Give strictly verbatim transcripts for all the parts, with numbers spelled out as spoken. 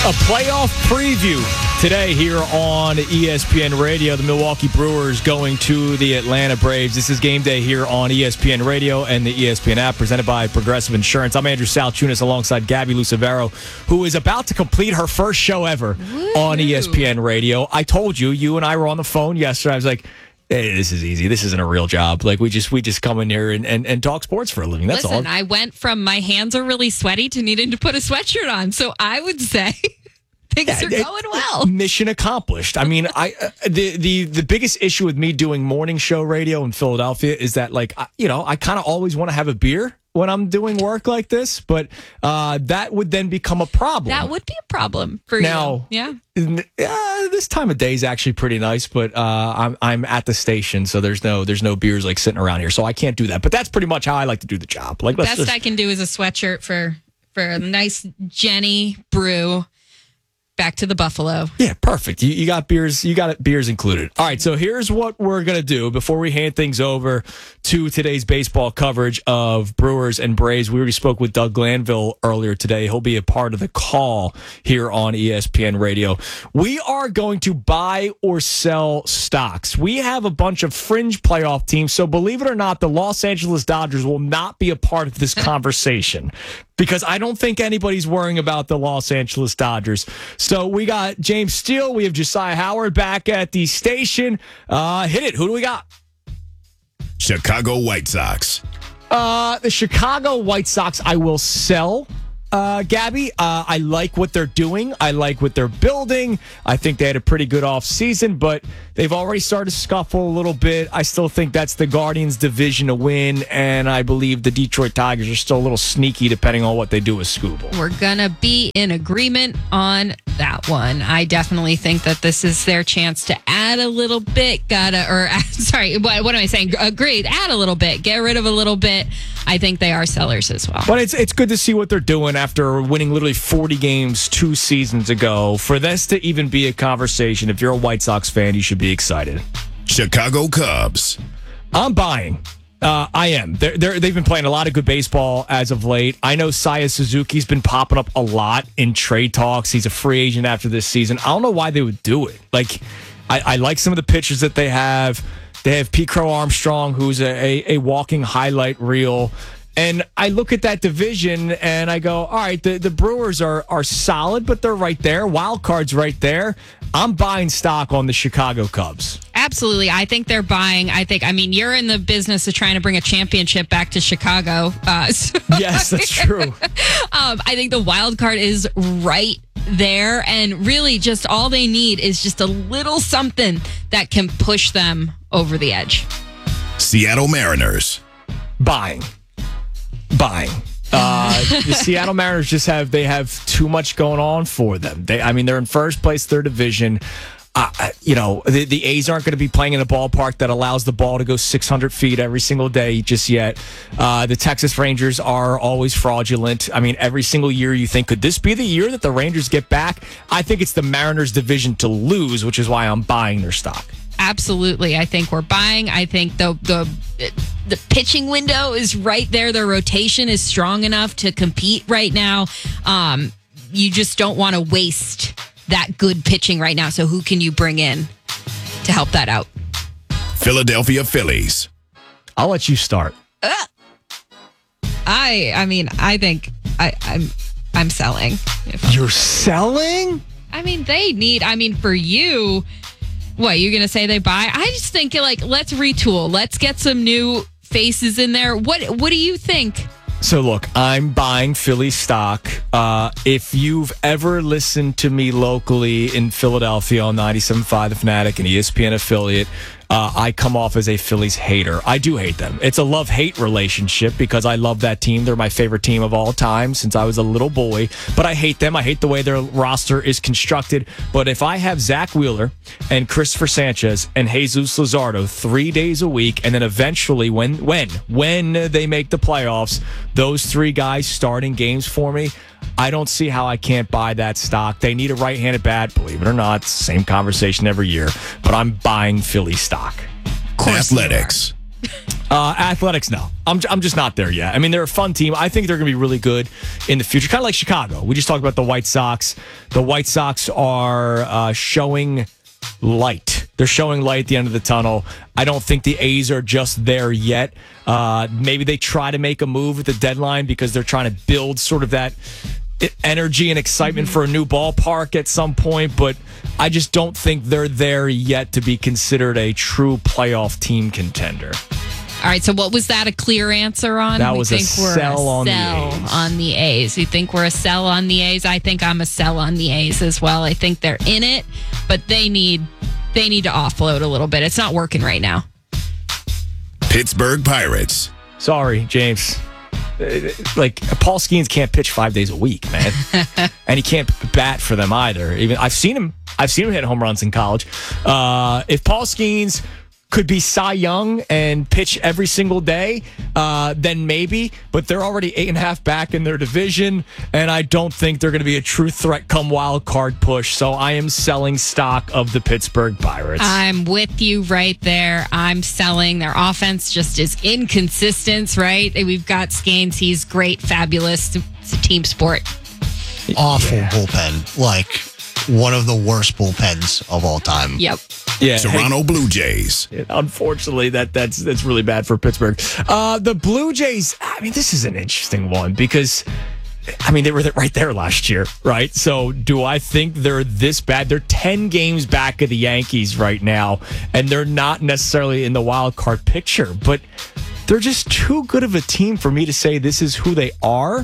A playoff preview today here on E S P N Radio. The Milwaukee Brewers going to the Atlanta Braves. This is game day here on E S P N Radio and the E S P N app, presented by Progressive Insurance. I'm Andrew Salchunas alongside Gabby Lucevero, who is about to complete her first show ever Woo-hoo. on E S P N Radio. I told you, you and I were on the phone yesterday. I was like, hey, this is easy. This isn't a real job. Like, we just we just come in here and, and, and talk sports for a living. That's Listen, all. I went from my hands are really sweaty to needing to put a sweatshirt on. So I would say things yeah, are going well. Mission accomplished. I mean, I uh, the, the the biggest issue with me doing morning show radio in Philadelphia is that, like, I, you know, I kind of always want to have a beer when I'm doing work like this, but uh, that would then become a problem. That would be a problem for now, you. Yeah. Uh, this time of day is actually pretty nice, but uh, I'm I'm at the station, so there's no there's no beers like sitting around here, so I can't do that. But that's pretty much how I like to do the job. Like, let's best just... I can do is a sweatshirt for for a nice Jenny brew. Back to the Buffalo. Yeah, perfect. You, you got beers. You got it, beers included. All right, so here's what we're going to do before we hand things over to today's baseball coverage of Brewers and Braves. We already spoke with Doug Glanville earlier today. He'll be a part of the call here on E S P N Radio. We are going to buy or sell stocks. We have a bunch of fringe playoff teams, so believe it or not, the Los Angeles Dodgers will not be a part of this conversation. Because I don't think anybody's worrying about the Los Angeles Dodgers. So we got James Steele. We have Josiah Howard back at the station. Uh, hit it. Who do we got? Chicago White Sox. Uh, the Chicago White Sox I will sell. Uh, Gabby, uh, I like what they're doing. I like what they're building. I think they had a pretty good offseason, but they've already started to scuffle a little bit. I still think that's the Guardians' division to win, and I believe the Detroit Tigers are still a little sneaky depending on what they do with Scooble. We're going to be in agreement on that one. I definitely think that this is their chance to add a little bit. Gotta, or sorry, what, what am I saying? Agreed. Add a little bit. Get rid of a little bit. I think they are sellers as well. But it's it's good to see what they're doing after winning literally forty games two seasons ago. For this to even be a conversation, if you're a White Sox fan, you should be excited. Chicago Cubs. I'm buying. Uh, I am. They're, they're, they've been playing a lot of good baseball as of late. I know Seiya Suzuki's been popping up a lot in trade talks. He's a free agent after this season. I don't know why they would do it. Like, I, I like some of the pitchers that they have. They have Pete Crow Armstrong, who's a, a, a walking highlight reel. And I look at that division and I go, all right, the, the Brewers are are solid, but they're right there. Wild card's right there. I'm buying stock on the Chicago Cubs. Absolutely. I think they're buying. I think, I mean, you're in the business of trying to bring a championship back to Chicago. Uh, so yes, that's true. um, I think the wild card is right there. And really just all they need is just a little something that can push them over the edge. Seattle Mariners. Buying. Buying. Uh, the Seattle Mariners just have they have too much going on for them. They, I mean, they're in first place, their division. Uh, you know, the, the A's aren't going to be playing in a ballpark that allows the ball to go six hundred feet every single day just yet. Uh, the Texas Rangers are always fraudulent. I mean, every single year you think, could this be the year that the Rangers get back? I think it's the Mariners' division to lose, which is why I'm buying their stock. Absolutely. I think we're buying. I think the the the pitching window is right there. Their rotation is strong enough to compete right now. Um, you just don't want to waste that good pitching right now. So who can you bring in to help that out? Philadelphia Phillies. I'll let you start. Uh, I I mean, I think I, I'm I'm selling. If I'm You're selling? I mean, they need, I mean, for you, what, you're going to say they buy? I just think, like, let's retool. Let's get some new faces in there. What What do you think? So, look, I'm buying Philly stock. Uh, if you've ever listened to me locally in Philadelphia on ninety-seven point five The Fanatic, an E S P N affiliate, uh, I come off as a Phillies hater. I do hate them. It's a love-hate relationship because I love that team. They're my favorite team of all time since I was a little boy. But I hate them. I hate the way their roster is constructed. But if I have Zach Wheeler and Christopher Sanchez and Jesus Luzardo three days a week, and then eventually when, when, when they make the playoffs, those three guys starting games for me, I don't see how I can't buy that stock. They need a right-handed bat, believe it or not. Same conversation every year. But I'm buying Philly stock. Athletics. Uh, athletics, no. I'm, I'm just not there yet. I mean, they're a fun team. I think they're going to be really good in the future. Kind of like Chicago. We just talked about the White Sox. The White Sox are uh, showing light. They're showing light at the end of the tunnel. I don't think the A's are just there yet. Uh, maybe they try to make a move at the deadline because they're trying to build sort of that energy and excitement for a new ballpark at some point, but I just don't think they're there yet to be considered a true playoff team contender. All right, so what was that a clear answer on? That we was think a we're sell, a on, sell the A's. on the A's. You think we're a sell on the A's? I think I'm a sell on the A's as well. I think they're in it, but they need they need to offload a little bit. It's not working right now. Pittsburgh Pirates. Sorry, James. Like, Paul Skeens can't pitch five days a week, man. And he can't bat for them either. Even I've seen him. I've seen him hit home runs in college. Uh, if Paul Skeens could be Cy Young and pitch every single day, uh, then maybe. But they're already eight and a half back in their division, and I don't think they're going to be a true threat come wild card push. So I am selling stock of the Pittsburgh Pirates. I'm with you right there. I'm selling. Their offense just is inconsistent, right? We've got Skeens. He's great, fabulous. It's a team sport. Awful Yeah. bullpen. Like, one of the worst bullpens of all time. Yep. Yeah, Toronto Blue Jays. Unfortunately, that that's that's really bad for Pittsburgh. Uh, the Blue Jays. I mean, this is an interesting one because, I mean, they were right there last year, right? So, do I think they're this bad? They're ten games back of the Yankees right now, and they're not necessarily in the wild card picture, but they're just too good of a team for me to say this is who they are.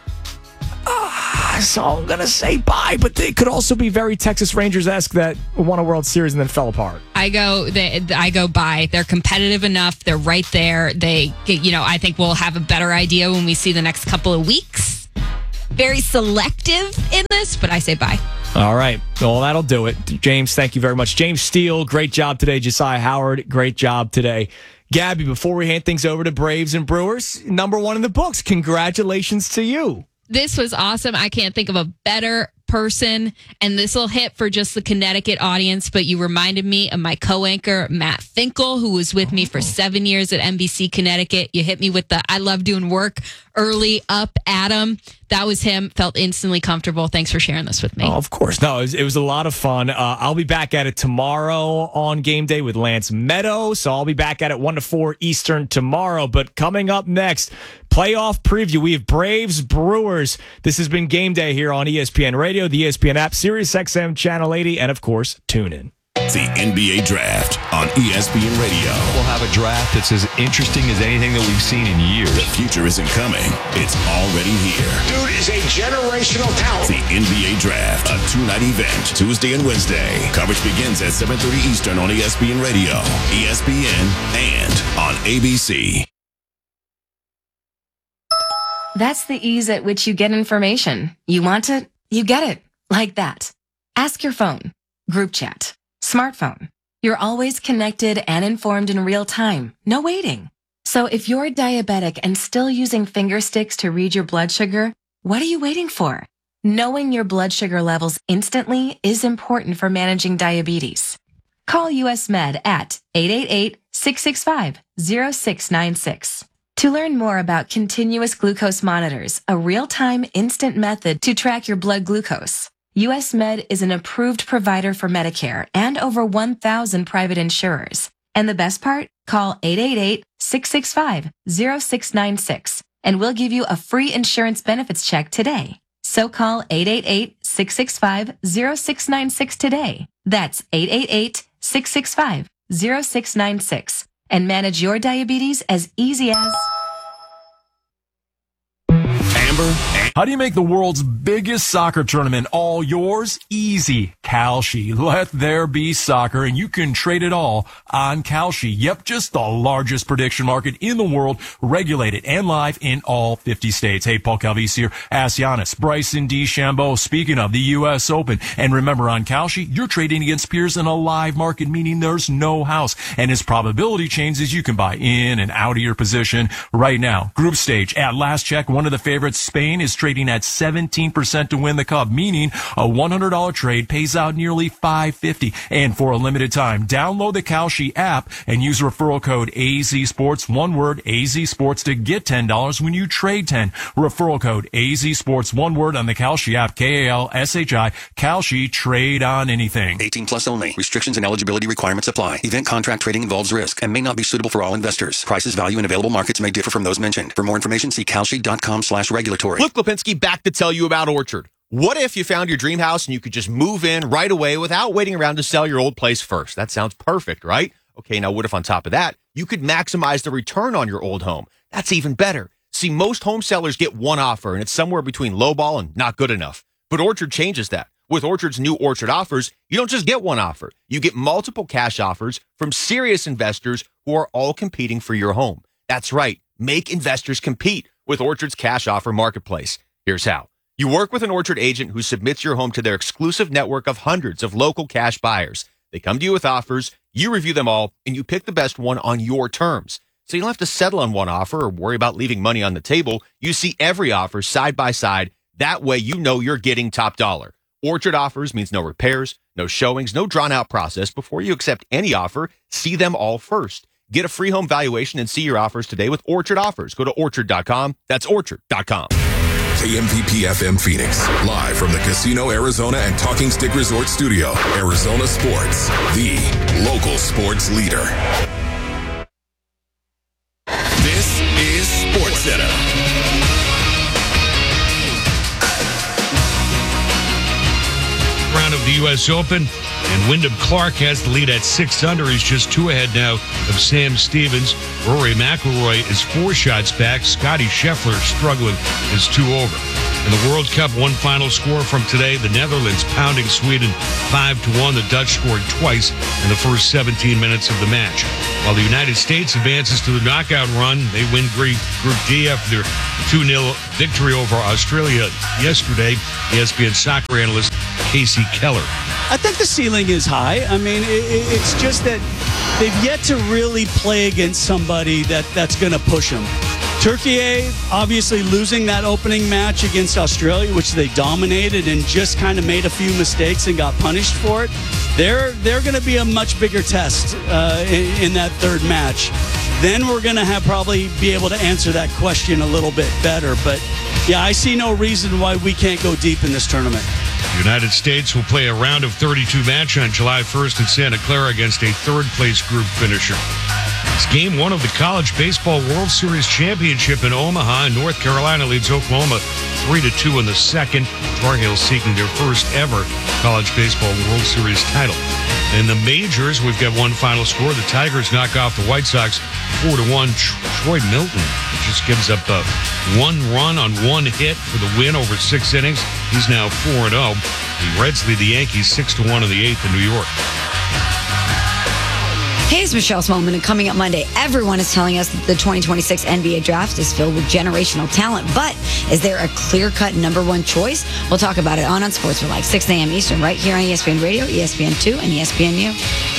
So I'm going to say bye, but they could also be very Texas Rangers-esque that won a World Series and then fell apart. I go they, I go by. They're competitive enough. They're right there. They, you know, I think we'll have a better idea when we see the next couple of weeks. Very selective in this, but I say bye. All right. Well, that'll do it. James, thank you very much. James Steele, great job today. Josiah Howard, great job today. Gabby, before we hand things over to Braves and Brewers, number one in the books. Congratulations to you. This was awesome. I can't think of a better person, and this will hit for just the Connecticut audience, but you reminded me of my co-anchor, Matt Finkel, who was with me for seven years at N B C Connecticut. You hit me with the I love doing work early up, Adam. That was him. Felt instantly comfortable. Thanks for sharing this with me. Oh, of course. No, it was, it was a lot of fun. Uh, I'll be back at it tomorrow on Game Day with Lance Meadows. So I'll be back at it one to four Eastern tomorrow. But coming up next, playoff preview. We have Braves, Brewers. This has been Game Day here on E S P N Radio, the E S P N app, Sirius X M Channel eighty, and of course, tune in. The N B A Draft on E S P N Radio. We'll have a draft that's as interesting as anything that we've seen in years. The future isn't coming. It's already here. Dude is a generational talent. The N B A Draft, a two-night event, Tuesday and Wednesday. Coverage begins at seven thirty Eastern on E S P N Radio, E S P N, and on A B C. That's the ease at which you get information. You want it, you get it. Like that. Ask your phone. Group chat. Smartphone. You're always connected and informed in real time. No waiting. So if you're diabetic and still using finger sticks to read your blood sugar, what are you waiting for? Knowing your blood sugar levels instantly is important for managing diabetes. Call U S Med at eight eight eight, six six five, zero six nine six. To learn more about continuous glucose monitors, a real-time instant method to track your blood glucose, U S Med is an approved provider for Medicare and over one thousand private insurers. And the best part? Call eight eight eight, six six five, zero six nine six and we'll give you a free insurance benefits check today. So call eight eight eight, six six five, zero six nine six today. That's eight eight eight, six six five, zero six nine six and manage your diabetes as easy as... Amber, How do you make the world's biggest soccer tournament all yours? Easy. Kalshi. Let there be soccer, and you can trade it all on Kalshi. Yep, just the largest prediction market in the world, regulated and live in all fifty states. Hey, Paul Calvisi here. Ask Giannis, Bryson DeChambeau. Speaking of the U S Open. And remember, on Kalshi, you're trading against peers in a live market, meaning there's no house. And as probability changes, you can buy in and out of your position right now. Group stage. At last check, one of the favorites, Spain, is trading trading at seventeen percent to win the Cup, meaning a one hundred dollars trade pays out nearly five hundred fifty dollars. And for a limited time, download the Kalshi app and use referral code A Z Sports, one word, A Z Sports, to get ten dollars when you trade ten. Referral code A Z Sports, one word, on the Kalshi app, K A L S H I, Kalshi, trade on anything. eighteen plus only. Restrictions and eligibility requirements apply. Event contract trading involves risk and may not be suitable for all investors. Prices, value, and available markets may differ from those mentioned. For more information, see kalshi.com slash regulatory. Cliff Lipinski back to tell you about Orchard. What if you found your dream house and you could just move in right away without waiting around to sell your old place first? That sounds perfect, right? Okay, now what if on top of that, you could maximize the return on your old home? That's even better. See, most home sellers get one offer, and it's somewhere between lowball and not good enough. But Orchard changes that. With Orchard's new Orchard offers, you don't just get one offer. You get multiple cash offers from serious investors who are all competing for your home. That's right. Make investors compete with Orchard's cash offer marketplace. Here's how. You work with an Orchard agent who submits your home to their exclusive network of hundreds of local cash buyers. They come to you with offers, you review them all, and you pick the best one on your terms. So you don't have to settle on one offer or worry about leaving money on the table. You see every offer side by side. That way you know you're getting top dollar. Orchard offers means no repairs, no showings, no drawn-out process. Before you accept any offer, see them all first. Get a free home valuation and see your offers today with Orchard Offers. Go to orchard dot com. That's orchard dot com. K M V P F M Phoenix, live from the Casino Arizona and Talking Stick Resort Studio. Arizona Sports, the local sports leader. This is SportsCenter. Round of the U S Open, and Wyndham Clark has the lead at six under. He's just two ahead now of Sam Stevens. Rory McIlroy is four shots back. Scotty Scheffler struggling is two over. In the World Cup, one final score from today: the Netherlands pounding Sweden five to one. The Dutch scored twice in the first seventeen minutes of the match. While the United States advances to the knockout run, they win Group D after their two nil victory over Australia yesterday. E S P N soccer analyst Casey Keller. I think the ceiling is high. I mean, it, it's just that they've yet to really play against somebody that, that's going to push them. Turkey, obviously losing that opening match against Australia, which they dominated and just kind of made a few mistakes and got punished for it. They're they're going to be a much bigger test uh, in, in that third match. Then we're going to have probably be able to answer that question a little bit better. But yeah, I see no reason why we can't go deep in this tournament. The United States will play a round of thirty-two match on July first in Santa Clara against a third-place group finisher. It's game one of the College Baseball World Series Championship in Omaha, and North Carolina leads Oklahoma three to two in the second. Tar Heels seeking their first ever College Baseball World Series title. In the majors, we've got one final score. The Tigers knock off the White Sox four to one. Troy Milton just gives up a one run on one hit for the win over six innings. He's now four and oh. The Reds lead the Yankees six to one in the eighth in New York. Hey, it's Michelle Smallman, and coming up Monday, everyone is telling us that the twenty twenty-six N B A draft is filled with generational talent. But is there a clear-cut number one choice? We'll talk about it on On Sports for like six a.m. Eastern, right here on E S P N Radio, E S P N two, and E S P N U.